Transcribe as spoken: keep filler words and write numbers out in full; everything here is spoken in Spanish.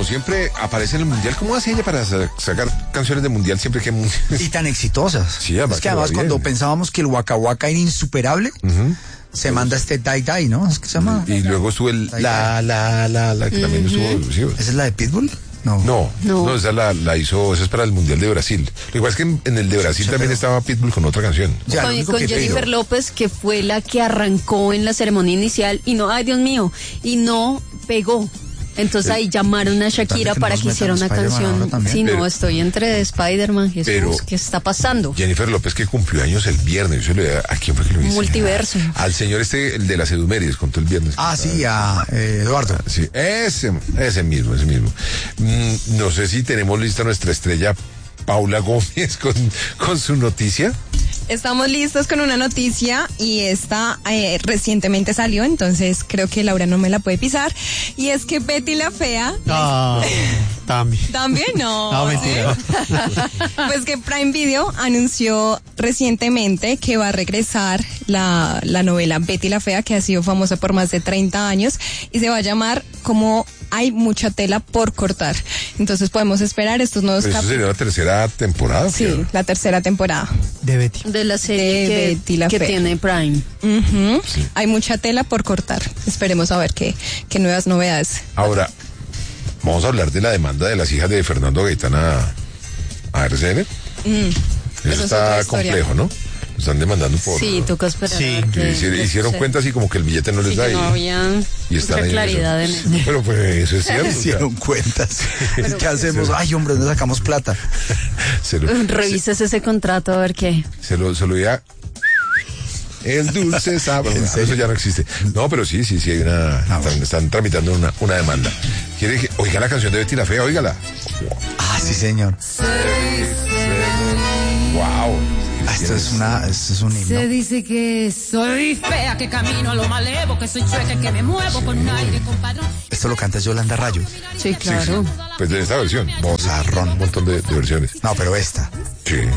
siempre aparece en el mundial. ¿Cómo hace ella para sa- sacar canciones de mundial siempre que... Y tan exitosas. Sí, además es que que además va cuando bien. pensábamos que el Waka Waka era insuperable, Ujú. se manda este Dai Dai, ¿no? ¿Es que se llama? Y luego estuvo el la, la, la, la, que también estuvo... Sí, ¿Esa es la de Pitbull? No. no, no, No. esa la, la hizo, esa es para el Mundial de Brasil. Lo que pasa es que en, en el de Brasil Sí, también pero- estaba Pitbull con otra canción. Ya, lo con único con que Jennifer pido- López, que fue la que arrancó en la ceremonia inicial y no, ay Dios mío, y no pegó. Entonces ahí llamaron a Shakira que para nos que hiciera metan una Spider-Man ahora canción. también. Sí, Pero- no, estoy entre Spider-Man, Jesús, pero- ¿qué está pasando? Jennifer López, que cumplió años el viernes. Yo se lo- ¿A quién fue que lo hizo? Multiverso. Al señor este, el de las Edumérides, contó el viernes. Ah, sí, a eh, Eduardo. Sí, ese, ese mismo, ese mismo. Mm, no sé si tenemos lista nuestra estrella Paula Gómez con, con su noticia. Estamos listos con una noticia y esta eh, recientemente salió, entonces creo que Laura no me la puede pisar. Y es que Betty la Fea, Ah, también. también no. No, mentira. ¿sí? Pues que Prime Video anunció recientemente que va a regresar la, la novela Betty la Fea, que ha sido famosa por más de treinta años, y se va a llamar como Hay mucha tela por cortar. Entonces podemos esperar estos nuevos Pero eso capítulos. sería la tercera temporada. Sí, ¿qué? la tercera temporada. De Betty. De la serie De que, Betty la que Fea. tiene Prime. Ujú. Hay mucha tela por cortar. Esperemos a ver qué, qué nuevas novedades. Ahora, vamos a hablar de la demanda de las hijas de Fernando Gaitán a, a R C N. Mm. Eso Esa es está otra historia. complejo, ¿no? Lo están demandando por... Sí, toca esperar. Sí. a ver que qué- hicieron, qué hicieron sucede. cuentas y como que el billete no les Sí, da que y, no había y están mucha ahí claridad en eso. eso. Pero pues eso es cierto. Se hicieron cuentas. ¿Qué hacemos? Ay, hombre, no sacamos plata. Se lo, Revises ese contrato a ver qué. se lo, se lo diga el dulce sabor. ¿En serio? Eso ya no existe. No, pero sí, sí, sí hay una... Ah, están, bueno. están tramitando una, una demanda. Quiere que... Oiga la canción de Betty la Fea, óigala. Ah, sí, señor. Wow. Ah, esto es una, esto es un Se himno. dice que soy fea, que camino a lo malevo, que soy chueca, que me muevo con aire, compadre. Esto lo canta Yolanda Rayo. Sí, claro. Pues de esta versión. Vamos a Zarrón. un montón de, de versiones. No, pero esta. Sí.